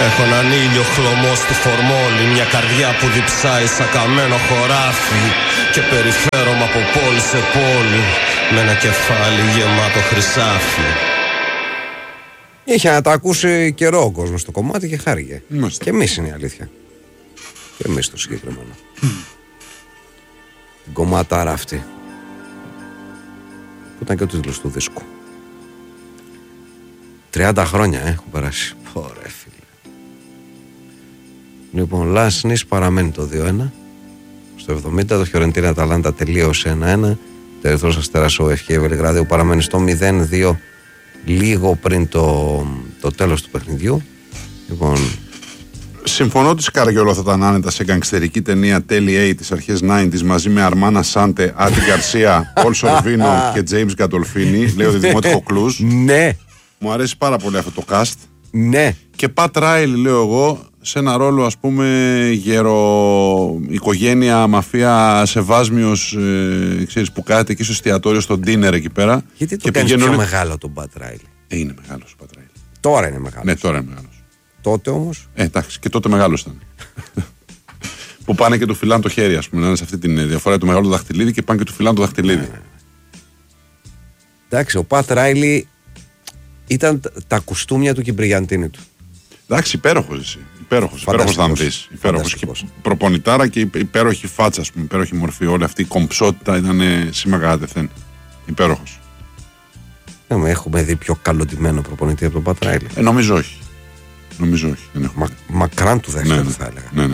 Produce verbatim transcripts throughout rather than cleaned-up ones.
Έχω έναν ήλιο χλωμό στη φορμόλη, μια καρδιά που διψάει σαν καμένο χωράφι και περιφέρομαι από πόλη σε πόλη με ένα κεφάλι γεμάτο χρυσάφι. Είχε να τα ακούσει καιρό ο κόσμος στο κομμάτι και χάρηκε. Μάλιστα. Και εμείς είναι η αλήθεια. Και εμείς το συγκεκριμένο. Την κομματάρα αυτή που ήταν και ο τίτλος του δίσκου. τριάντα χρόνια ε, έχουν περάσει. Ωραία φίλε. Λοιπόν, Λας Νις παραμένει το δύο ένα. Στο εβδομήντα το Φιωρεντίνα Αταλάντα τελείωσε ένα ένα. Το Ερυθρός Αστέρας ο Εφ Κέι Βελιγραδίου παραμένει στο μηδέν δύο λίγο πριν το, το τέλος του παιχνιδιού. Λοιπόν, συμφωνώ ότι Σκαριόλο θα ήταν άνετα σε γκανγκστερική ταινία τέλη ογδόντα τις αρχές ενενήντα μαζί με Αρμάνα Σάντε, Άντι Γκαρσία, Πολ Σορβίνο και Τζέιμς Γκαντολφίνι. Λέει ο Δημότικο Κλούς. Ναι. Μου αρέσει πάρα πολύ αυτό το cast. Ναι. Και Πατ Ράιλι, λέω εγώ, σε ένα ρόλο ας πούμε γερο οικογένεια, μαφία, σεβάσμιος, ε, ξέρεις, που κάθεται εκεί στο εστιατόριο, στο ντίνερ εκεί πέρα. Γιατί το κάνεις πιο μεγάλο τον Πατ Ράιλι? Ε, είναι μεγάλος ο Πατ Ράιλι. Τώρα είναι μεγάλος. Ναι, τώρα είναι μεγάλος. Τότε όμως. Ε, εντάξει, και τότε μεγάλος ήταν. Που πάνε και του φυλάνε το χέρι, ας πούμε. Να είναι σε αυτή τη διαφορά του μεγάλου δαχτυλίδι και πάνε και του φυλάνε το δαχτυλίδι. Ναι. Εντάξει, ο Πατ Ράιλι ήταν τα κουστούμια του και η μπριγιαντίνη του. Εντάξει, υπέροχος εσύ. Υπέροχος, υπέροχος θα μου πεις. Υπέροχος και προπονητάρα και υπέροχη φάτσα, ας πούμε. Υπέροχη μορφή. Όλη αυτή η κομψότητα ήταν σήμαγα τεθέν. Υπέροχος. Ναι, έχουμε δει πιο καλοντημένο προπονητή από τον Πατ Ράιλι. Ε, νομίζω όχι. Νομίζω όχι. Δεν Μα, μακράν του δεύτερου, ναι, ναι, θα έλεγα. Ναι, ναι.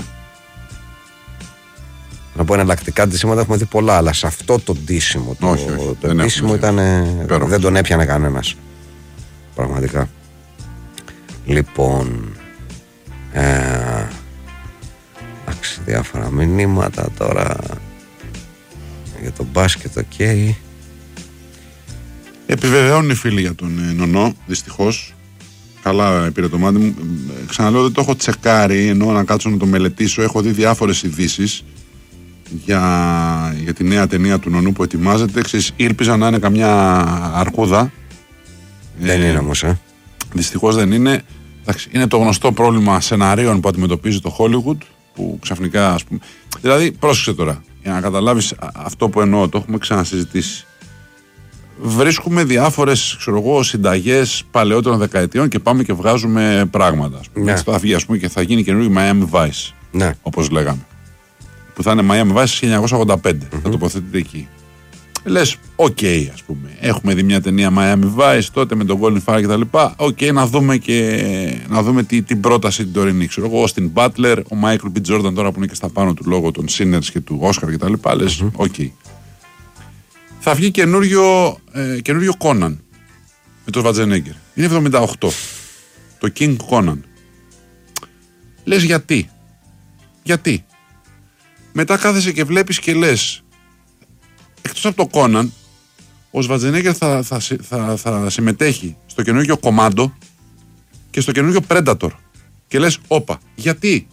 Να πω εναλλακτικά ντύσιματα έχουμε δει πολλά, αλλά σε αυτό το ντύσιμο, το, όχι, όχι, το ντύσιμο ήταν. Δεν τον έπιανε κανένας. Πραγματικά. Λοιπόν. Ε, εντάξει, διάφορα μηνύματα τώρα για τον μπάσκετ, οκ. Okay. Επιβεβαιώνουν οι φίλοι για τον ε, Νονό, δυστυχώς. Καλά πήρε το μάτι μου. Ξαναλέω, δεν το έχω τσεκάρει, ενώ να κάτσω να το μελετήσω. Έχω δει διάφορες ειδήσεις για, για τη νέα ταινία του Νονού που ετοιμάζεται. Ξέρεις, ήλπιζα να είναι καμιά αρκούδα. Δεν ε, είναι όμως, ε. Δυστυχώς δεν είναι. Εντάξει, είναι το γνωστό πρόβλημα σεναρίων που αντιμετωπίζει το Hollywood, που ξαφνικά, ας πούμε. Δηλαδή, πρόσεξε τώρα, για να καταλάβεις αυτό που εννοώ, το έχουμε ξανασυζητήσει. Βρίσκουμε διάφορες, ξέρω εγώ, συνταγές παλαιότερων δεκαετιών και πάμε και βγάζουμε πράγματα. Ας πούμε. Ναι. Θα βγει, ας πούμε, και θα γίνει καινούργιο Miami Vice. Ναι. Όπως λέγαμε. Που θα είναι Miami Vice χίλια εννιακόσια ογδόντα πέντε. Mm-hmm. Θα τοποθετείται εκεί. Λες, οκ, okay, ας πούμε. Έχουμε δει μια ταινία Miami Vice τότε με τον Colin Farrell και τα λοιπά. Οκ, okay, να δούμε και να δούμε τι, την πρόταση την τωρινή. Ξέρω εγώ, Austin Butler, ο Michael B. Jordan τώρα που είναι και στα πάνω του λόγω των Sinners και του Oscar και τα λοιπά. Λες, οκ. Mm-hmm. Okay. Θα βγει καινούριο, ε, καινούριο Conan με τον Schwarzenegger. Είναι εβδομήντα οκτώ. Το King Conan. Λες γιατί. Γιατί. Μετά κάθεσαι και βλέπεις και λες, εκτός από το Conan, ο Schwarzenegger θα, θα, θα, θα συμμετέχει στο καινούργιο Commando και στο καινούργιο Predator. Και λες, όπα, γιατί.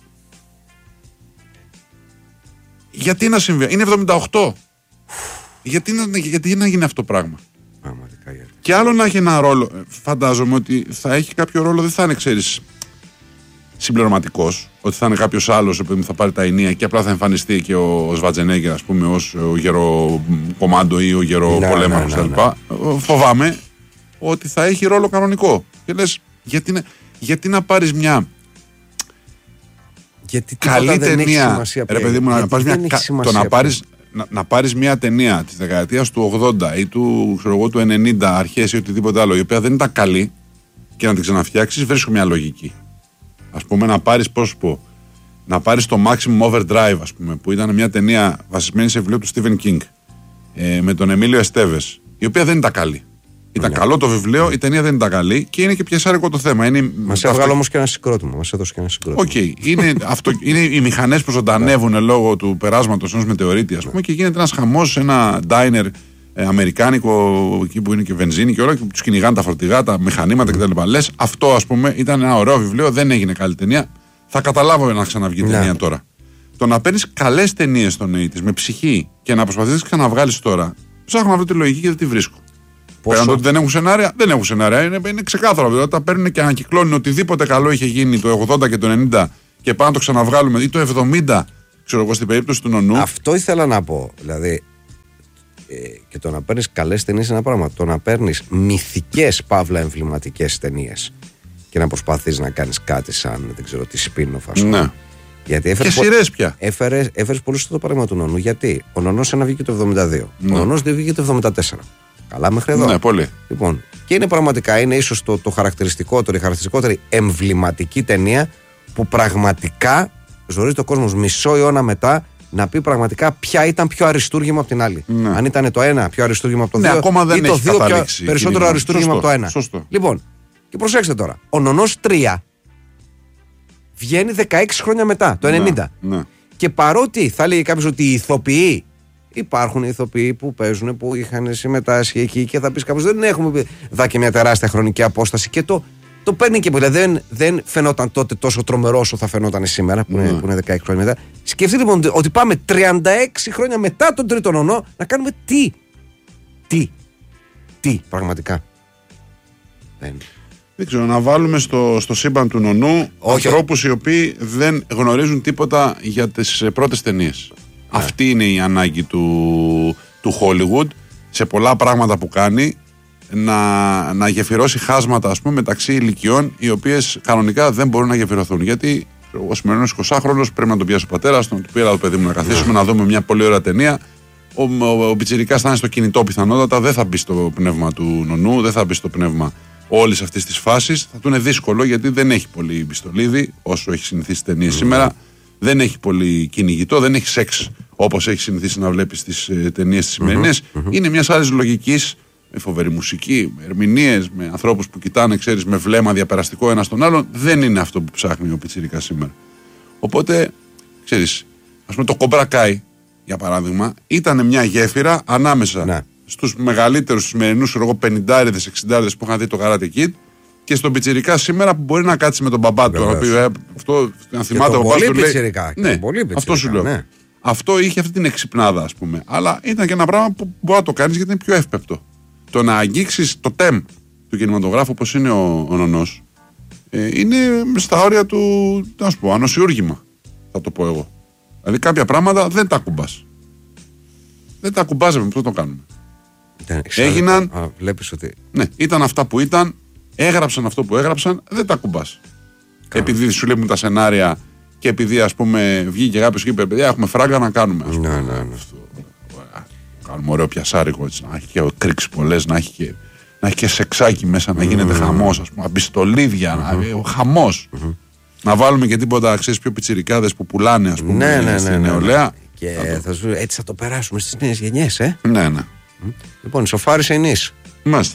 Γιατί να συμβεί. Είναι εβδομήντα οκτώ. Γιατί να, γιατί να γίνει αυτό το πράγμα. Πραγματικά, γιατί. Και άλλο να έχει ένα ρόλο. Φαντάζομαι ότι θα έχει κάποιο ρόλο, δεν θα είναι, ξέρεις, συμπληρωματικός. Ότι θα είναι κάποιος άλλος που θα πάρει τα ενία και απλά θα εμφανιστεί και ο Schwarzenegger, ας πούμε, ως ο γεροκομάντο ή ο γεροπολέμαρχος κτλ. Ναι, ναι, ναι. Φοβάμαι ότι θα έχει ρόλο κανονικό. Και λες, γιατί να, γιατί να πάρεις μια. Γιατί καλή ταινία. Ρε παιδί μου, να πάρεις μια, το να πάρεις. Να, να πάρεις μια ταινία της δεκαετίας του ογδόντα ή του, ξέρω εγώ, του ενενήντα αρχές ή οτιδήποτε άλλο, η οποία δεν ήταν καλή και να την ξαναφτιάξεις, βρίσκω μια λογική. Ας πούμε, να πάρεις, πώς πω, να πάρεις το Maximum Overdrive, ας πούμε, που ήταν μια ταινία βασισμένη σε βιβλίο του Stephen King ε, με τον Εμίλιο Εστέβες, η οποία δεν ήταν καλή. Ήταν yeah. καλό το βιβλίο, η ταινία δεν ήταν καλή και είναι και πιασάρικο το θέμα. Είναι... Μας έβγαλε αυτό... όμως και ένα συγκρότημα. Μας έδωσε και ένα συγκρότημα. Οκ. Okay. Είναι, αυτό... είναι οι μηχανές που ζωντανεύουν yeah. λόγω του περάσματος ενός μετεωρίτη, ας πούμε, yeah. και γίνεται ένας χαμός σε ένα diner ε, αμερικάνικο, εκεί που είναι και βενζίνη και όλα, και τους κυνηγάνε τα φορτηγά, τα μηχανήματα mm. κτλ. Λες, αυτό, ας πούμε, ήταν ένα ωραίο βιβλίο, δεν έγινε καλή ταινία. Θα καταλάβω να ξαναβγεί yeah. ταινία τώρα. Το να παίρνεις καλές ταινίες των ογδόντα με ψυχή και να προσπαθείς να ξαναβγάλεις τώρα, ψάχνω να βρω τη λογική και δεν τη βρίσκω. Πέραν το ότι δεν έχουν σενάρια, δεν έχουν σενάρια. Είναι, είναι ξεκάθαρο. Δηλαδή, τα παίρνουν και ανακυκλώνουν οτιδήποτε καλό είχε γίνει το ογδόντα και το ενενήντα και πάνε να το ξαναβγάλουμε ή το εβδομήντα, ξέρω εγώ, στην περίπτωση του Νονού. Αυτό ήθελα να πω. Δηλαδή, ε, και το να παίρνει καλές ταινίες είναι ένα πράγμα. Το να παίρνει μυθικές παύλα εμβληματικές ταινίες και να προσπαθείς να κάνεις κάτι σαν, δεν ξέρω, τη spin-off, ας πούμε. Ναι. Γιατί και σειρές πια. Έφερε, έφερες πολύ στο παράδειγμα του Νονού. Γιατί ο Νονός ένα βγήκε το εβδομήντα δύο. Ναι. Ο Νονός δεν βγήκε το εβδομήντα τέσσερα. Καλά μέχρι εδώ. Ναι, πολύ. Λοιπόν, και είναι πραγματικά, είναι ίσως το, το χαρακτηριστικότερο, η χαρακτηριστικότερη εμβληματική ταινία που πραγματικά ζορίζει το κόσμο μισό αιώνα μετά να πει πραγματικά ποια ήταν πιο αριστούργημα από την άλλη. Ναι. Αν ήταν το ένα πιο αριστούργημα από το ναι, δύο, ακόμα δεν ή το δύο πιο, κοινή. περισσότερο αριστούργημα από το ένα. Σωστό. Λοιπόν, και προσέξτε τώρα. Ο Νονός τρία βγαίνει δεκαέξι χρόνια μετά, το ενενήντα. Ναι, ναι. Και παρότι θα λέει κάποιος ότι οι ηθοποιοί, υπάρχουν ηθοποιοί που παίζουν, που είχαν συμμετάσχει εκεί και θα πει κάποιος δεν έχουμε δά και μια τεράστια χρονική απόσταση και το, το παίρνει και δηλαδή δεν, δεν φαινόταν τότε τόσο τρομερό όσο θα φαινόταν σήμερα που, mm. είναι, που είναι δεκαέξι χρόνια μετά. Σκεφτείτε λοιπόν ότι πάμε τριάντα έξι χρόνια μετά τον τρίτο Νονό να κάνουμε τι. Τι. Τι πραγματικά. Δεν. Δεν ξέρω, να βάλουμε στο, στο σύμπαν του Νονού ανθρώπους οι οποίοι δεν γνωρίζουν τίποτα για τις πρώτες ταινίες. Yeah. Αυτή είναι η ανάγκη του, του Hollywood σε πολλά πράγματα που κάνει να, να γεφυρώσει χάσματα, ας πούμε, μεταξύ ηλικιών οι οποίες κανονικά δεν μπορούν να γεφυρωθούν. Γιατί ο σημερινός εικοσάχρονος πρέπει να τον πιάσει ο πατέρας, να του πει το παιδί μου να καθίσουμε, yeah. να δούμε μια πολύ ωραία ταινία. Ο, ο, ο πιτσιρικάς θα είναι στο κινητό πιθανότατα, δεν θα μπει στο πνεύμα του Νονού, δεν θα μπει στο πνεύμα όλης αυτής της φάσης. Θα του είναι δύσκολο γιατί δεν έχει πολύ πιστολίδι όσο έχει συνηθίσει ταινίες mm-hmm. σήμερα. Δεν έχει πολύ κυνηγητό, δεν έχει σεξ όπως έχει συνηθίσει να βλέπει στις ε, ταινίες τις σημερινές. Mm-hmm. Είναι μια άλλη λογική, με φοβερή μουσική, με ερμηνείες, με ανθρώπους που κοιτάνε, ξέρεις, με βλέμμα διαπεραστικό ένα στον άλλον. Δεν είναι αυτό που ψάχνει ο πιτσιρικάς σήμερα. Οπότε, ξέρεις, ας πούμε το Κομπρακάι, για παράδειγμα, ήταν μια γέφυρα ανάμεσα ναι. στους μεγαλύτερους σημερινούς πενηντάριδες, εξηντάριδες που είχαν δει το Karate Kid και στον πιτσιρικά σήμερα που μπορεί να κάτσει με τον μπαμπά του. Ε, αυτό να θυμάται ο μπαμπάς του. Λέει, ναι, πολύ αυτό σου λέω. Ναι. Αυτό είχε αυτή την εξυπνάδα, ας πούμε. Αλλά ήταν και ένα πράγμα που μπορεί να το κάνεις γιατί είναι πιο εύπεπτο. Το να αγγίξεις το τεμ του κινηματογράφου όπως είναι ο, ο Νονός ε, είναι στα όρια του, να σου πω, ανοσιούργημα, θα το πω εγώ. Δηλαδή κάποια πράγματα δεν τα ακουμπάς. Δεν τα ακουμπάζαμε, πώς το κάνουμε. Δεν, Έγιναν. Α, βλέπεις ότι. Ναι, ήταν αυτά που ήταν, έγραψαν αυτό που έγραψαν, δεν τα ακουμπάς. Επειδή σου λείπουν τα σενάρια και επειδή ας πούμε βγήκε κάποιος και είπε: παιδιά, έχουμε φράγκα να κάνουμε. Ας πούμε, ναι, ναι, ναι. Αυτό, κάνουμε ωραίο πιασάρικο έτσι, να έχει και κρίξει πολλές, να έχει και, να έχει και σεξάκι μέσα, να γίνεται mm. χαμός, ας πούμε, αμπιστολίδια, mm-hmm. χαμός. Mm-hmm. Να βάλουμε και τίποτα, ξέρεις, πιο πιτσιρικάδες που πουλάνε, ας πούμε, ναι, ναι, στην ναι, ναι, νεολαία. Ναι. Και θα θα σου, έτσι θα το περάσουμε στις νέες γενιές, ε. Ναι, ναι. Λοιπόν, σοφάρισε η νης. Μάλιστα.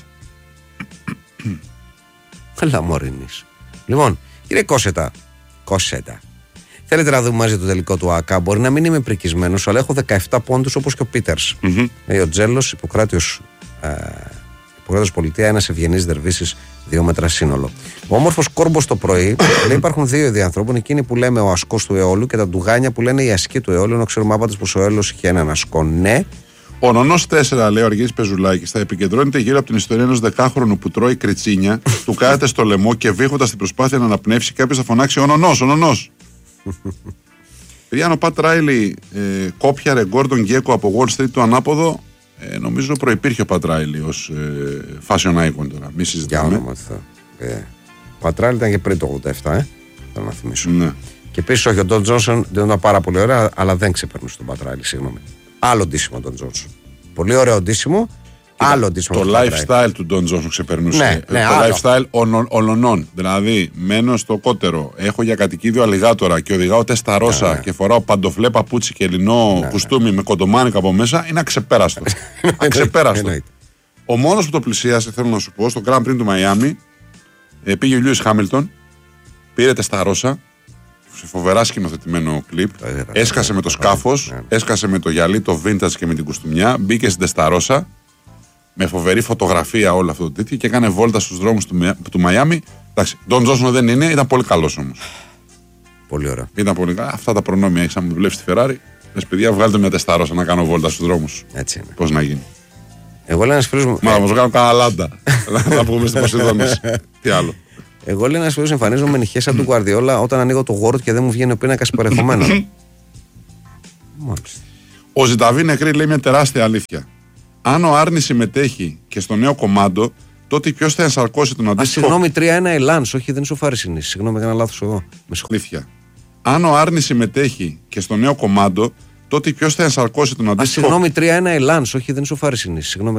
Καλά μωρή νης. Λοιπόν, κύριε Κόσετα, Κόσετα, θέλετε να δούμε μαζί το τελικό του ΑΚΑ? Μπορεί να μην είμαι πρικισμένος, αλλά έχω δεκαεπτά πόντους όπως και ο Πίτερς. Mm-hmm. Λέει ο Τζέλος, Ιπποκράτιος, ε, Ιπποκράτιος Πολιτεία, ένας ευγενής Δερβίσης, δύο μέτρα σύνολο. Ο όμορφος Κόρμπος το πρωί λέει: υπάρχουν δύο είδη ανθρώπων. Εκείνοι που λέμε ο ασκός του αιώλου και τα ντουγάνια που λένε η ασκή του αιώλου. Ενώ ξέρουμε άπαντες πως ο αιώλος είχε έναν ασκό. Ναι. Ο Νονός τέσσερα, λέει ο Αργύρης Πεζουλάκης, θα επικεντρώνεται γύρω από την ιστορία ενός δεκάχρονου που τρώει κριτσίνια, του κάθεται στο λαιμό και βήχοντας την προσπάθεια να αναπνεύσει, κάποιος θα φωνάξει: ο Νονός, ο Νονός. Παιδιά, ο Πατ Ράιλι ε, κόπιαρε Γκόρντον Γκέκο από Wall Street το ανάποδο. Ε, νομίζω προϋπήρχε ο Πατ Ράιλι ως ε, fashion icon τώρα. Μη συζητάμε. Για όνομα αυτό. Ε, ο Πατ Ράιλι ήταν και πριν το ογδόντα επτά, ε. Θέλω να θυμίσω. Ναι. Και επίσης όχι, ο Ντον Τζόνσον δεν ήταν πάρα πολύ ωραία, αλλά δεν ξεπερνούσε τον Πατ Ράιλι, συγγνώμη. Άλλο ντύσιμο τον Τζόνσον. Πολύ ωραίο ντύσιμο. Άλλο ντύσιμο. Το lifestyle του Ντον Τζόνσον ξεπερνούσε. Ναι, ναι, το άλλο. lifestyle ολονών. Δηλαδή, μένω στο κότερο, έχω για κατοικίδιο αλιγάτορα και οδηγάω τεσταρόσα, ναι, ναι, και φοράω παντοφλέ παπούτσι και ελληνό, ναι, κουστούμι, ναι, με κοντομάνικα από μέσα, είναι αξεπέραστο. Αξεπέραστο. Ο μόνος που το πλησίασε, θέλω να σου πω, στο Grand Prix του Μαϊάμι, πήγε ο Λιούις Χάμιλτον, πήρε τεσταρόσα, σε φοβερά σκηνοθετημένο κλιπ, έσκασε με το σκάφος, έσκασε με το γυαλί, το vintage και με την κουστούμιά, μπήκε στην τεσταρόσα, με φοβερή φωτογραφία όλο αυτό το τέτοιο και έκανε βόλτα στους δρόμους του, του Μαϊάμι. Εντάξει, Ντον Τζόνσον δεν είναι, ήταν πολύ καλός όμως. Πολύ ωραία. Ήταν πολύ καλά. Αυτά τα προνόμια έχεις, αν μου δουλεύει στη Ferrari. Λες, παιδιά, βγάλτε μια τεστάρωσα να κάνω βόλτα στους δρόμους. Έτσι είναι. Πώς να γίνει. Εγώ λέω ένα φίλο μου. Μα θα μου κάνω κανένα λάντα. Να πούμε στην Ποσειδόνηση. Τι άλλο. Εγώ λέω ένα φίλο εμφανίζομαι με νυχέ σαν του Γκουαρδιόλα όταν ανοίγω το Word και δεν μου βγαίνει ο πίνακα περιεχομένου. Μάλιστα. Ο Ζηταβή Νεκρή λέει μια τεράστια αλήθεια. Αν ο Άρνη συμμετέχει και στο νέο κομμάντο, τότε ποιο θα ενσαρκώσει τον αντίστοιχο. Συγγνώμη, τρία ένα Ελάν, όχι δεν είναι σοφάρισινη. Συγγνώμη, έκανα λάθο εγώ. Με αλήθεια. Αν ο Άρνη συμμετέχει και στο νέο κομμάντο, τότε ποιο θα ενσαρκώσει τον αντίστοιχο. Συγγνώμη, τρία ένα Ελάν, όχι δεν είναι σοφάρισινη. Συγγνώμη.